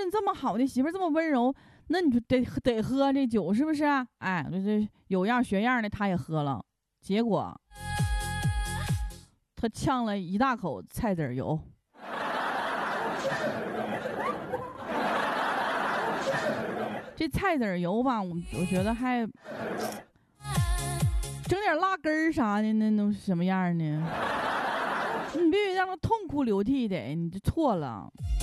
你这么好的媳妇这么温柔，那你就得喝这酒是不是？哎，这有样学样的他也喝了，结果他呛了一大口菜籽油。这菜籽油吧，我觉得还整点辣根儿啥的，那能什么样呢？你必须让他痛哭流涕的，你就错了。